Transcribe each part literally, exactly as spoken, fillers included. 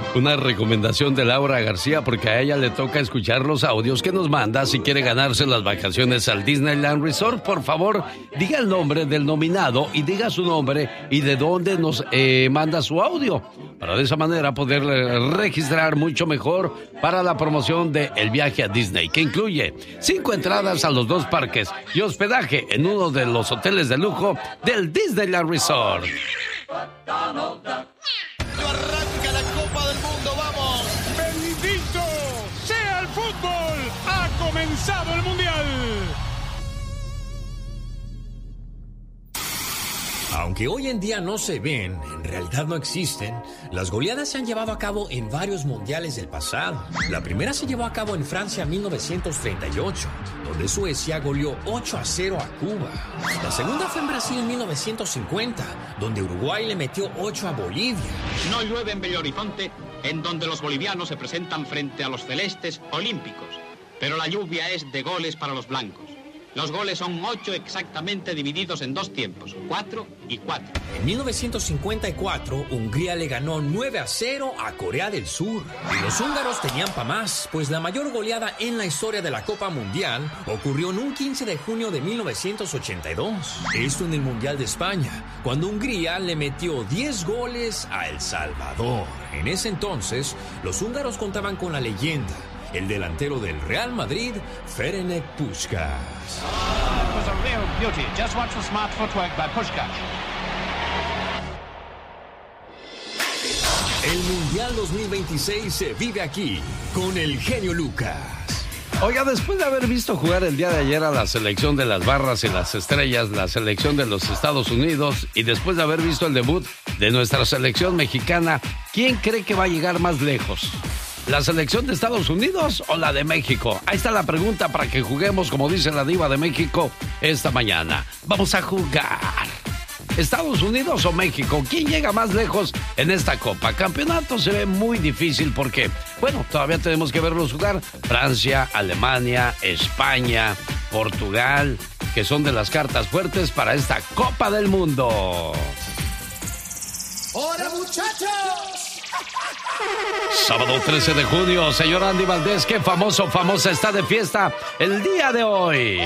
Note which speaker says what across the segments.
Speaker 1: una recomendación de Laura García, porque a ella le toca escuchar los audios que nos manda si quiere ganarse las vacaciones al Disneyland Resort. Por favor, diga el nombre del nominado y diga su nombre y de dónde nos eh, manda su audio, para de esa manera poder registrar mucho mejor para la promoción de el viaje a Disney, que incluye cinco entradas a los dos parques y hospedaje en uno de los hoteles de lujo del Disneyland Resort.
Speaker 2: Arranca la Copa del Mundo, vamos.
Speaker 3: ¡Bendito sea el fútbol! ¡Ha comenzado el Mundial!
Speaker 4: Aunque hoy en día no se ven, en realidad no existen, las goleadas se han llevado a cabo en varios mundiales del pasado. La primera se llevó a cabo en Francia en mil novecientos treinta y ocho, donde Suecia goleó ocho a cero a Cuba. La segunda fue en Brasil en mil novecientos cincuenta, donde Uruguay le metió ocho a Bolivia.
Speaker 5: No llueve en Belo Horizonte, en donde los bolivianos se presentan frente a los celestes olímpicos, pero la lluvia es de goles para los blancos. Los goles son ocho exactamente divididos en dos tiempos, cuatro y cuatro.
Speaker 4: En mil novecientos cincuenta y cuatro, Hungría le ganó nueve a cero a Corea del Sur. Y los húngaros tenían pa' más, pues la mayor goleada en la historia de la Copa Mundial ocurrió en un quince de junio de mil novecientos ochenta y dos. Esto en el Mundial de España, cuando Hungría le metió diez goles a El Salvador. En ese entonces, los húngaros contaban con la leyenda, el delantero del Real Madrid, Ferenc Puskás.
Speaker 6: It was a real beauty. Just watch the smart footwork by Puskás.
Speaker 4: El Mundial dos mil veintiséis se vive aquí, con el genio Lucas.
Speaker 1: Oiga, después de haber visto jugar el día de ayer a la selección de las barras y las estrellas, la selección de los Estados Unidos, y después de haber visto el debut de nuestra selección mexicana, ¿quién cree que va a llegar más lejos? ¿La selección de Estados Unidos o la de México? Ahí está la pregunta para que juguemos, como dice la diva de México, esta mañana. Vamos a jugar. ¿Estados Unidos o México? ¿Quién llega más lejos en esta Copa? Campeonato se ve muy difícil porque, bueno, todavía tenemos que verlos jugar. Francia, Alemania, España, Portugal, que son de las cartas fuertes para esta Copa del Mundo.
Speaker 2: ¡Hola, muchachos!
Speaker 1: Sábado trece de junio, señor Andy Valdés, qué famoso, famosa está de fiesta el día de hoy.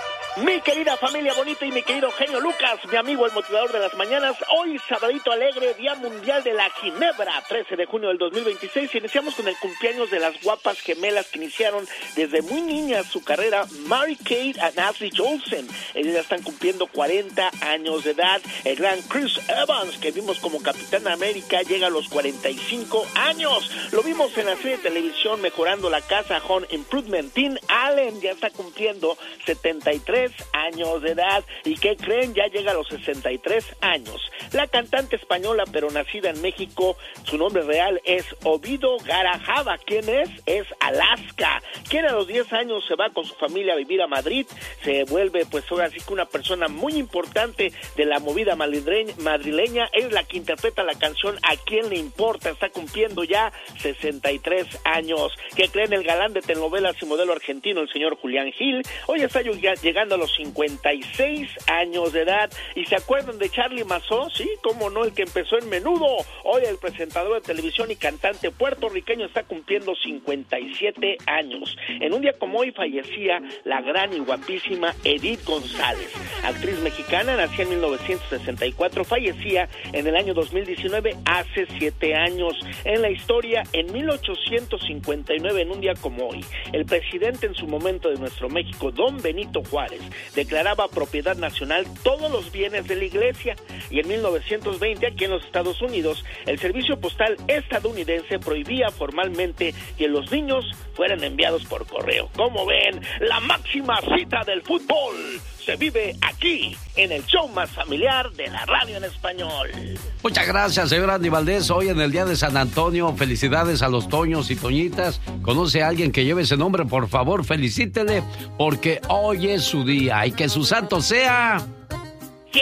Speaker 7: Mi querida familia bonita y mi querido genio Lucas, mi amigo el motivador de las mañanas, hoy sabadito alegre, Día Mundial de la Ginebra, trece de junio del dos mil veintiséis, iniciamos con el cumpleaños de las guapas gemelas que iniciaron desde muy niñas su carrera, Mary-Kate y Ashley Olsen. Ellas ya están cumpliendo cuarenta años de edad. El gran Chris Evans, que vimos como Capitán América, llega a los cuarenta y cinco años. Lo vimos en la serie de televisión Mejorando la Casa, Home Improvement. Tim Allen ya está cumpliendo setenta y tres años de edad. ¿Y qué creen? Ya llega a los sesenta y tres años. La cantante española, pero nacida en México, su nombre real es Ovidio Garajaba. ¿Quién es? Es Alaska. Quien a los diez años se va con su familia a vivir a Madrid, se vuelve pues ahora sí que una persona muy importante de la movida madrileña. Es la que interpreta la canción ¿A quién le importa? Está cumpliendo ya sesenta y tres años. ¿Qué creen? El galán de telenovelas y modelo argentino, el señor Julián Gil, hoy está llegando a los cincuenta y seis años de edad. ¿Y se acuerdan de Charly Mazó? Sí, cómo no, el que empezó en Menudo. Hoy el presentador de televisión y cantante puertorriqueño está cumpliendo cincuenta y siete años. En un día como hoy fallecía la gran y guapísima Edith González, actriz mexicana, nacida en mil novecientos sesenta y cuatro, fallecía en el año dos mil diecinueve, hace siete años. En la historia, en mil ochocientos cincuenta y nueve, en un día como hoy, el presidente en su momento de nuestro México, don Benito Juárez, declaraba propiedad nacional todos los bienes de la iglesia. Y en mil novecientos veinte, aquí en los Estados Unidos, el servicio postal estadounidense prohibía formalmente que los niños fueran enviados por correo. ¿Cómo ven? La máxima cita del fútbol se vive aquí, en el show más familiar de la radio en español.
Speaker 1: Muchas gracias, señor Andy Valdés. Hoy en el día de San Antonio, felicidades a los Toños y Toñitas. ¿Conoce a alguien que lleve ese nombre? Por favor, felicítele, porque hoy es su día y que su santo sea